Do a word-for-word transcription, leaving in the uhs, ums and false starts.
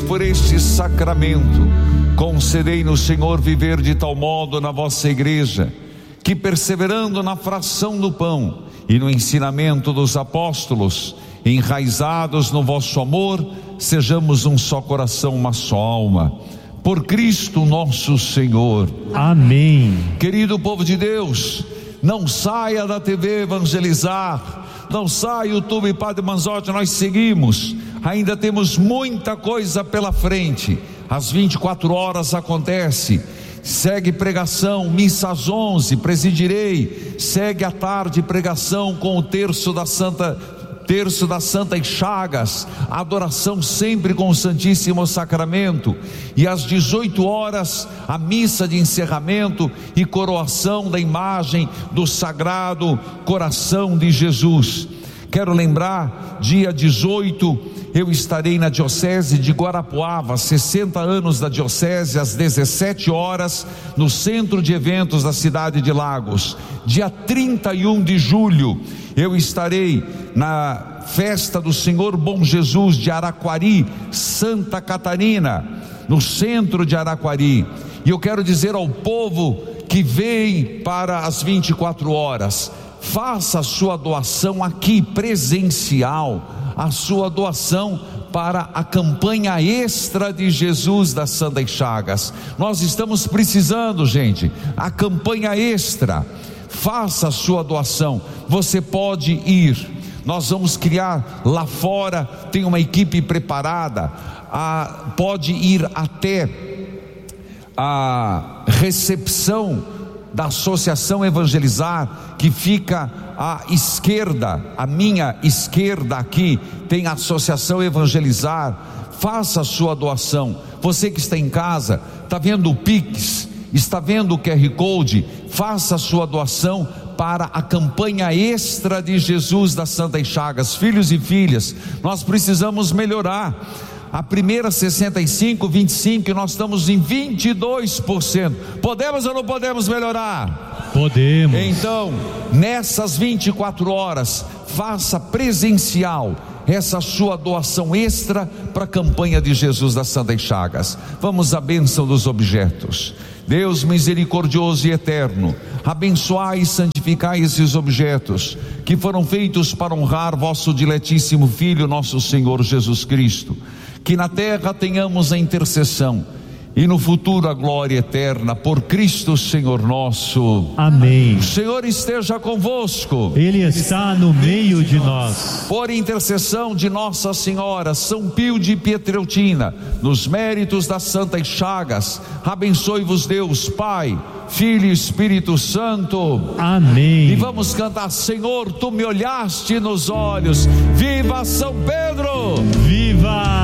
por este sacramento, concedei-nos, Senhor, viver de tal modo na vossa igreja, que perseverando na fração do pão e no ensinamento dos apóstolos, enraizados no vosso amor, sejamos um só coração, uma só alma. Por Cristo nosso Senhor. Amém. Querido povo de Deus, não saia da T V Evangelizar, não saia YouTube Padre Manzotti, nós seguimos, ainda temos muita coisa pela frente. Às vinte e quatro horas acontece, segue pregação, missa às onze, presidirei, segue à tarde pregação com o terço da Santa Terço das Santas Chagas, adoração sempre com o Santíssimo Sacramento, e às dezoito horas a missa de encerramento e coroação da imagem do Sagrado Coração de Jesus. Quero lembrar, dia dezoito eu estarei na Diocese de Guarapuava, sessenta anos da Diocese, às dezessete horas, no Centro de Eventos da cidade de Lagos. Dia trinta e um de julho eu estarei na Festa do Senhor Bom Jesus de Araquari, Santa Catarina, no centro de Araquari. E eu quero dizer ao povo que vem para as vinte e quatro horas, faça a sua doação aqui presencial, a sua doação para a campanha extra de Jesus das Santas Chagas. Nós estamos precisando, gente, a campanha extra. Faça a sua doação, você pode ir, nós vamos criar lá fora, tem uma equipe preparada, a, pode ir até a recepção da Associação Evangelizar, que fica à esquerda, à minha esquerda aqui, tem a Associação Evangelizar. Faça a sua doação. Você que está em casa, está vendo o Pix, está vendo o Q R Code, faça a sua doação para a campanha extra de Jesus das Santas Chagas. Filhos e filhas, nós precisamos melhorar. A primeira sessenta e cinco, vinte e cinco, e nós estamos em vinte e dois por cento. Podemos ou não podemos melhorar? Podemos. Então, nessas vinte e quatro horas, faça presencial essa sua doação extra para a campanha de Jesus das Santas Chagas. Vamos à bênção dos objetos. Deus misericordioso e eterno, abençoai e santificai esses objetos que foram feitos para honrar vosso diletíssimo Filho, nosso Senhor Jesus Cristo. Que na terra tenhamos a intercessão e no futuro a glória eterna, por Cristo Senhor nosso. Amém. O Senhor esteja convosco. Ele está no meio de nós. Por intercessão de Nossa Senhora, São Pio de Pietrelcina, nos méritos das Santas Chagas, abençoe-vos Deus Pai, Filho e Espírito Santo. Amém. E vamos cantar: Senhor, tu me olhaste nos olhos. Viva São Pedro! Viva!